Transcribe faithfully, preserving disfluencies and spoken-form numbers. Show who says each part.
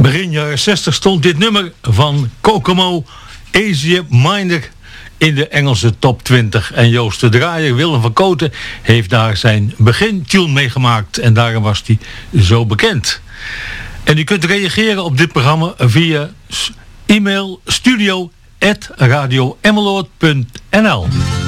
Speaker 1: Begin jaren zestig stond dit nummer van Kokomo, Asia Minor, in de Engelse top twintig. En Joost de Draaier, Willem van Kooten, heeft daar zijn begintune meegemaakt. En daarom was hij zo bekend. En u kunt reageren op dit programma via e-mail studio at radio emmeloord punt n l.